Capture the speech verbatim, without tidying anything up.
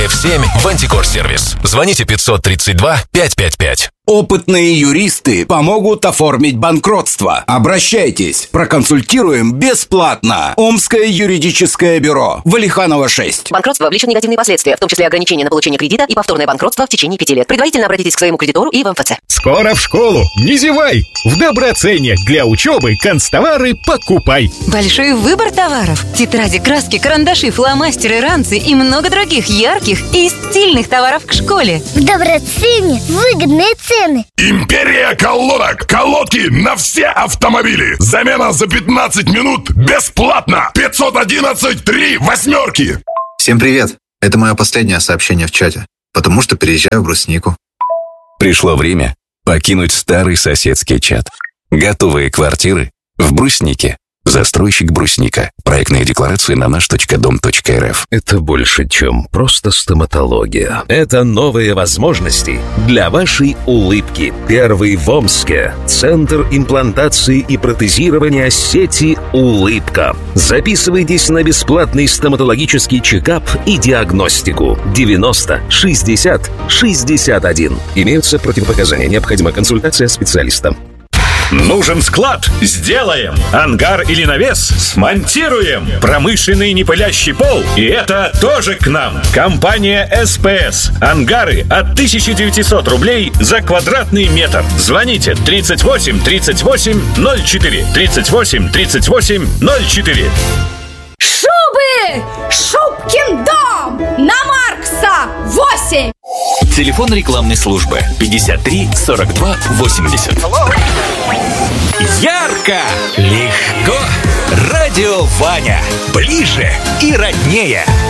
эф семь в Антикор-сервис. Звоните пятьсот тридцать два пятьсот пятьдесят пять. Опытные юристы помогут оформить банкротство. Обращайтесь, проконсультируем бесплатно. Омское юридическое бюро. Валиханова, шесть. Банкротство влечет негативные последствия, в том числе ограничения на получение кредита и повторное банкротство в течение пяти лет. Предварительно обратитесь к своему кредитору и в эм эф цэ. Скоро в школу. Не зевай. В Доброцене для учебы канцтовары покупай. Большой выбор товаров. Тетради, краски, карандаши, фломастеры, ранцы и много других ярких и стильных товаров к школе. В Доброцене выгодные цены. Империя колодок. Колодки на все автомобили. Замена за пятнадцать минут бесплатно. пятьсот одиннадцать три восьмерки. Всем привет. Это мое последнее сообщение в чате, потому что переезжаю в Бруснику. Пришло время покинуть старый соседский чат. Готовые квартиры в Бруснике. Застройщик Брусника. Проектная декларация на наш точка дом точка эр эф. Это больше, чем просто стоматология. Это новые возможности для вашей улыбки. Первый в Омске. Центр имплантации и протезирования сети «Улыбка». Записывайтесь на бесплатный стоматологический чекап и диагностику. девяносто шестьдесят шестьдесят один. Имеются противопоказания. Необходима консультация специалиста. Нужен склад? Сделаем. Ангар или навес? Смонтируем. Промышленный непылящий пол? И это тоже к нам. Компания эс пэ эс. Ангары от тысяча девятьсот рублей за квадратный метр. Звоните тридцать восемь тридцать восемь ноль четыре. тридцать восемь тридцать восемь ноль четыре. Шубы! Шубкин дом! На Маркса! восемь! Телефон рекламной службы пятьдесят три сорок два восемьдесят. Ярко! Легко! Радио Ваня. Ближе и роднее.